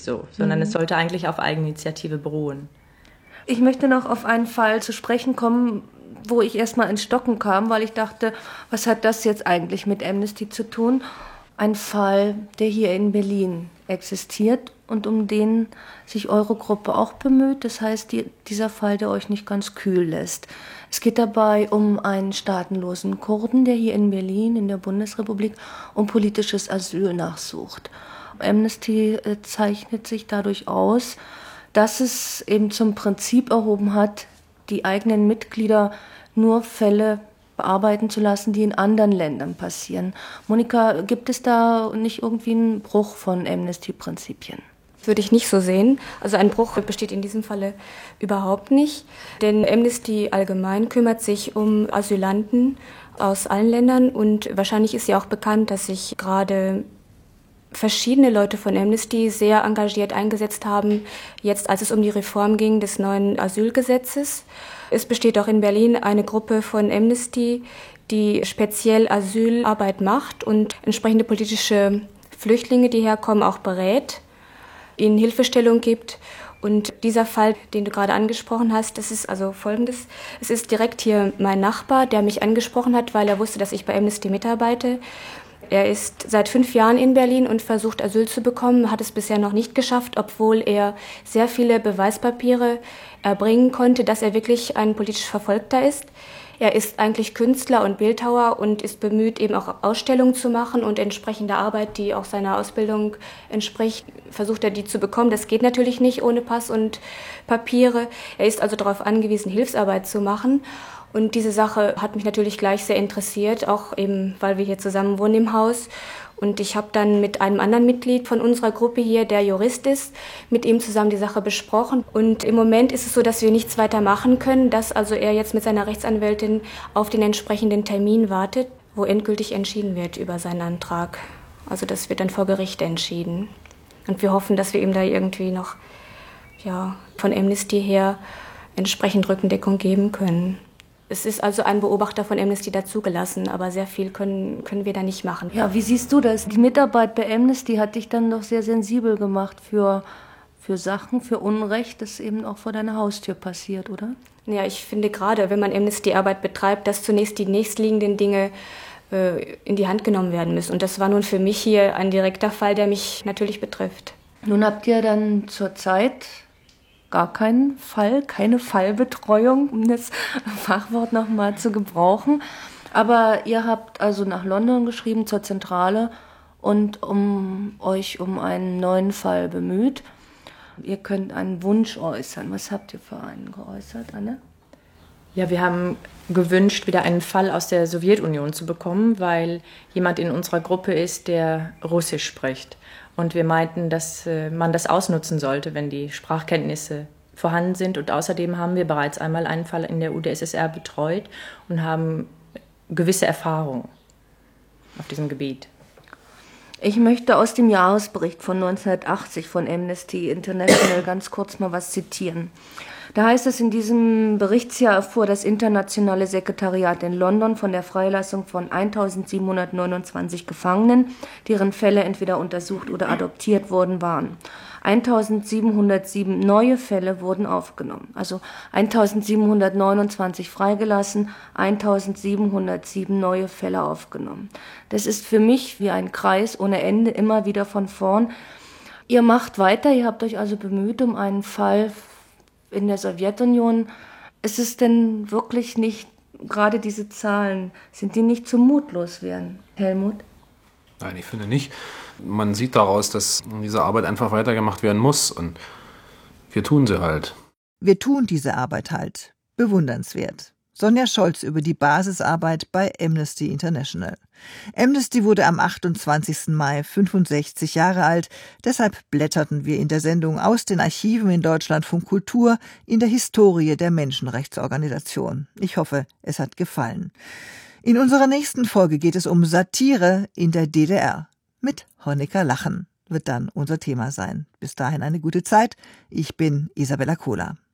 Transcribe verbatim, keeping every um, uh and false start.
so, sondern mhm. es sollte eigentlich auf Eigeninitiative beruhen. Ich möchte noch auf einen Fall zu sprechen kommen, wo ich erstmal ins Stocken kam, weil ich dachte, was hat das jetzt eigentlich mit Amnesty zu tun? Ein Fall, der hier in Berlin existiert und um den sich eure Gruppe auch bemüht. Das heißt, die, dieser Fall, der euch nicht ganz kühl lässt. Es geht dabei um einen staatenlosen Kurden, der hier in Berlin, in der Bundesrepublik, um politisches Asyl nachsucht. Amnesty zeichnet sich dadurch aus, dass es eben zum Prinzip erhoben hat, die eigenen Mitglieder nur Fälle bearbeiten zu lassen, die in anderen Ländern passieren. Monika, gibt es da nicht irgendwie einen Bruch von Amnesty-Prinzipien? Das würde ich nicht so sehen. Also ein Bruch besteht in diesem Falle überhaupt nicht. Denn Amnesty allgemein kümmert sich um Asylanten aus allen Ländern. Und wahrscheinlich ist ja auch bekannt, dass sich gerade verschiedene Leute von Amnesty sehr engagiert eingesetzt haben, jetzt als es um die Reform ging des neuen Asylgesetzes. Es besteht auch in Berlin eine Gruppe von Amnesty, die speziell Asylarbeit macht und entsprechende politische Flüchtlinge, die herkommen, auch berät, ihnen Hilfestellung gibt. Und dieser Fall, den du gerade angesprochen hast, das ist also Folgendes. Es ist direkt hier mein Nachbar, der mich angesprochen hat, weil er wusste, dass ich bei Amnesty mitarbeite. Er ist seit fünf Jahren in Berlin und versucht, Asyl zu bekommen, hat es bisher noch nicht geschafft, obwohl er sehr viele Beweispapiere erbringen konnte, dass er wirklich ein politisch Verfolgter ist. Er ist eigentlich Künstler und Bildhauer und ist bemüht, eben auch Ausstellungen zu machen und entsprechende Arbeit, die auch seiner Ausbildung entspricht, versucht er die zu bekommen. Das geht natürlich nicht ohne Pass und Papiere. Er ist also darauf angewiesen, Hilfsarbeit zu machen. Und diese Sache hat mich natürlich gleich sehr interessiert, auch eben, weil wir hier zusammen wohnen im Haus. Und ich habe dann mit einem anderen Mitglied von unserer Gruppe hier, der Jurist ist, mit ihm zusammen die Sache besprochen. Und im Moment ist es so, dass wir nichts weiter machen können, dass also er jetzt mit seiner Rechtsanwältin auf den entsprechenden Termin wartet, wo endgültig entschieden wird über seinen Antrag. Also das wird dann vor Gericht entschieden. Und wir hoffen, dass wir ihm da irgendwie noch ja, von Amnesty her entsprechend Rückendeckung geben können. Es ist also ein Beobachter von Amnesty dazugelassen, aber sehr viel können, können wir da nicht machen. Ja, wie siehst du das? Die Mitarbeit bei Amnesty hat dich dann doch sehr sensibel gemacht für, für Sachen, für Unrecht, das eben auch vor deiner Haustür passiert, oder? Ja, ich finde gerade, wenn man Amnesty-Arbeit betreibt, dass zunächst die nächstliegenden Dinge äh, in die Hand genommen werden müssen. Und das war nun für mich hier ein direkter Fall, der mich natürlich betrifft. Nun habt ihr dann zurzeit gar keinen Fall, keine Fallbetreuung, um das Fachwort nochmal zu gebrauchen. Aber ihr habt also nach London geschrieben, zur Zentrale, und um euch um einen neuen Fall bemüht. Ihr könnt einen Wunsch äußern. Was habt ihr für einen geäußert, Anne? Ja, wir haben gewünscht, wieder einen Fall aus der Sowjetunion zu bekommen, weil jemand in unserer Gruppe ist, der Russisch spricht. Und wir meinten, dass man das ausnutzen sollte, wenn die Sprachkenntnisse vorhanden sind. Und außerdem haben wir bereits einmal einen Fall in der U d S S R betreut und haben gewisse Erfahrungen auf diesem Gebiet. Ich möchte aus dem Jahresbericht von neunzehnhundertachtzig von Amnesty International ganz kurz mal was zitieren. Da heißt es, in diesem Berichtsjahr erfuhr das internationale Sekretariat in London von der Freilassung von eintausendsiebenhundertneunundzwanzig Gefangenen, deren Fälle entweder untersucht oder adoptiert worden waren. eintausendsiebenhundertsieben neue Fälle wurden aufgenommen, also eintausendsiebenhundertneunundzwanzig freigelassen, eintausendsiebenhundertsieben neue Fälle aufgenommen. Das ist für mich wie ein Kreis ohne Ende, immer wieder von vorn. Ihr macht weiter, ihr habt euch also bemüht um einen Fall in der Sowjetunion. Ist es denn wirklich nicht, gerade diese Zahlen, sind die nicht zu mutlos werden, Helmut? Nein, ich finde nicht. Man sieht daraus, dass diese Arbeit einfach weitergemacht werden muss und wir tun sie halt. Wir tun diese Arbeit halt. Bewundernswert. Sonja Scholz über die Basisarbeit bei Amnesty International. Amnesty wurde am achtundzwanzigsten Mai fünfundsechzig Jahre alt. Deshalb blätterten wir in der Sendung aus den Archiven in Deutschlandfunk Kultur in der Historie der Menschenrechtsorganisation. Ich hoffe, es hat gefallen. In unserer nächsten Folge geht es um Satire in der D D R. Mit Honecker Lachen wird dann unser Thema sein. Bis dahin eine gute Zeit. Ich bin Isabella Kohler.